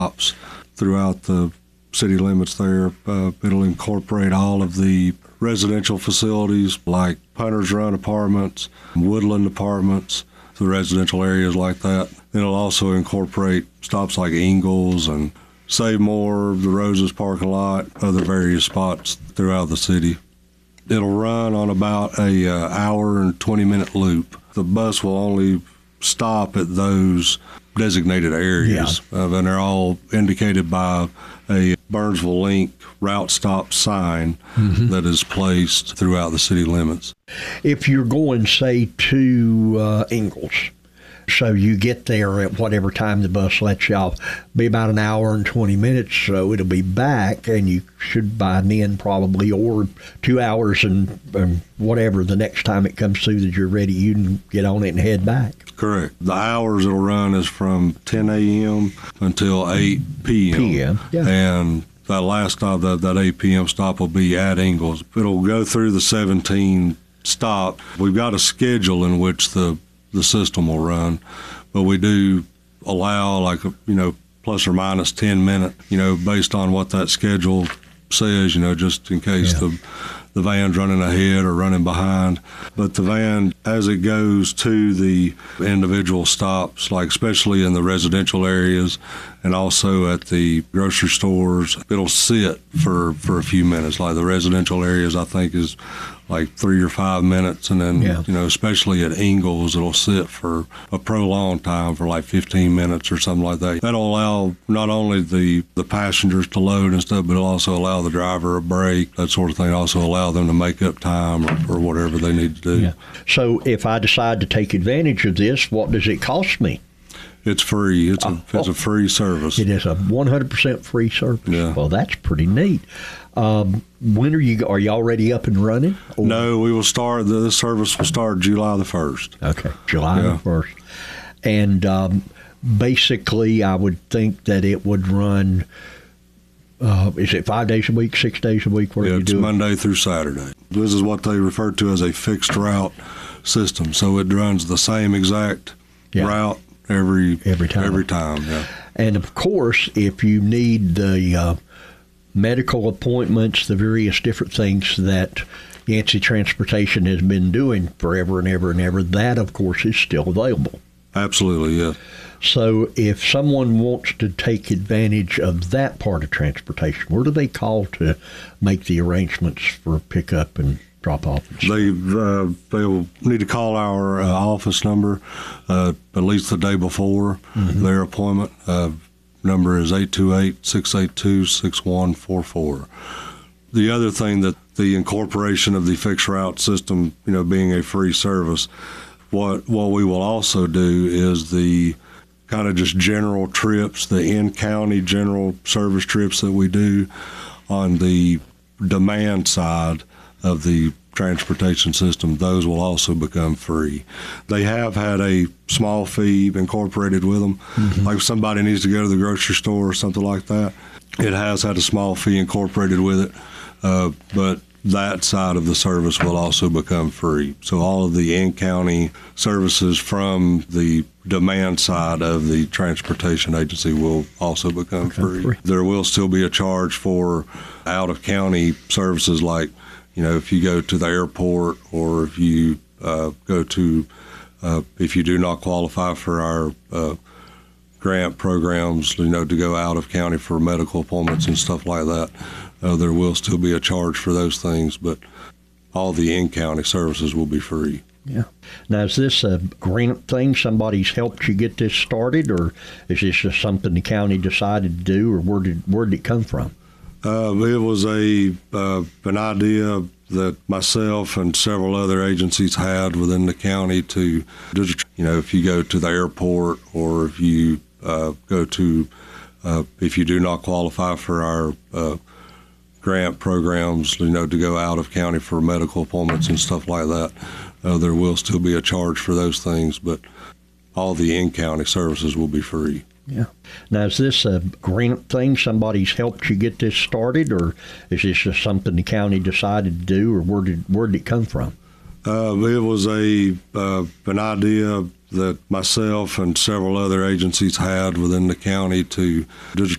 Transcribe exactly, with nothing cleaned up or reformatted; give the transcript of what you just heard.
stops throughout the city limits there. Uh, it'll incorporate all of the residential facilities like Hunters Run apartments, Woodland apartments, the residential areas like that. It'll also incorporate stops like Ingalls and Save More, the Roses parking lot, other various spots throughout the city. It'll run on about a uh, hour and twenty minute loop. The bus will only stop at those designated areas, yeah. uh, and they're all indicated by a Burnsville Link route stop sign mm-hmm. that is placed throughout the city limits. If you're going, say, to uh, Ingalls, so you get there at whatever time the bus lets you off, be about an hour and twenty minutes, so it'll be back, and you should by then probably, or two hours and, and whatever, the next time it comes through that you're ready, you can get on it and head back. Correct. The hours it'll run is from ten a.m. until eight p.m. P M, yeah. And that last stop, that, that eight p.m. stop will be at Ingalls. It'll go through the seventeen stop. We've got a schedule in which the the system will run, but we do allow like a, you know, plus or minus ten minute, you know, based on what that schedule says, you know, just in case yeah. the the van's running ahead or running behind. But the van, as it goes to the individual stops, like especially in the residential areas and also at the grocery stores, it'll sit for, for a few minutes. Like the residential areas, I think, is like three or five minutes. And then, yeah. you know, especially at Ingalls, it'll sit for a prolonged time for like fifteen minutes or something like that. That'll allow not only the, the passengers to load and stuff, but it'll also allow the driver a break, that sort of thing. Also allow them to make up time or, or whatever they need to do. Yeah. So if I decide to take advantage of this, what does it cost me? It's free. It's a oh, it's a free service. It is a one hundred percent free service. Yeah. Well, that's pretty neat. Um, when are you are you already up and running? Or? No, we will start. The service will start July the first. Okay, July yeah. the first. And um, basically, I would think that it would run. Uh, is it five days a week, six days a week? What yeah, do you it's do? Monday through Saturday. This is what they refer to as a fixed route system. So it runs the same exact yeah. route every every time. Every time, yeah. And of course, if you need the uh, medical appointments, the various different things that Yancey Transportation has been doing forever and ever and ever, that of course is still available. Absolutely, yeah. So if someone wants to take advantage of that part of transportation, where do they call to make the arrangements for pickup and drop off? They uh, they'll need to call our uh, office number uh, at least the day before mm-hmm. their appointment. Uh, number is eight two eight, six eight two, six one four four. The other thing that the incorporation of the fixed route system, you know, being a free service, what what we will also do is the kind of just general trips, the in-county general service trips that we do on the demand side of the transportation system, those will also become free. They have had a small fee incorporated with them. Mm-hmm. Like if somebody needs to go to the grocery store or something like that, it has had a small fee incorporated with it, uh, but that side of the service will also become free. So all of the in-county services from the demand side of the transportation agency will also become okay, free. free. There will still be a charge for out-of-county services like, you know, if you go to the airport or if you uh, go to, uh, if you do not qualify for our uh, grant programs, you know, to go out of county for medical appointments and stuff like that, uh, there will still be a charge for those things, but all the in-county services will be free. Yeah. Now, is this a grant thing? Somebody's helped you get this started, or is this just something the county decided to do, or where did where did it come from? Uh, it was a uh, an idea that myself and several other agencies had within the county to, you know, if you go to the airport or if you uh, go to, uh, if you do not qualify for our uh, grant programs, you know, to go out of county for medical appointments and stuff like that, uh, there will still be a charge for those things, but all the in-county services will be free. Yeah. Now, is this a grant thing? Somebody's helped you get this started, or is this just something the county decided to do, or where did where did it come from? Uh, it was a uh, an idea that myself and several other agencies had within the county to do